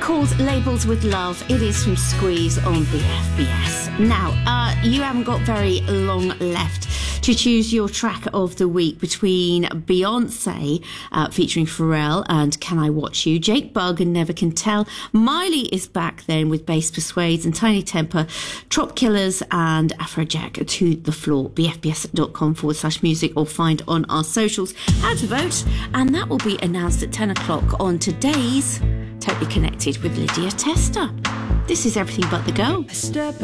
called Labels with Love. It is from Squeeze on BFBS. Now, you haven't got very long left to choose your track of the week between Beyonce featuring Pharrell and Can I Watch You, Jake Bugg and Never Can Tell. Miley is back then with Bass Persuades and Tiny Temper, Trop Killers and Afrojack to the Floor. bfbs.com/music or find on our socials how to vote, and that will be announced at 10 o'clock on today's Totally Connected with Lydia Tester. This is Everything But the Girl.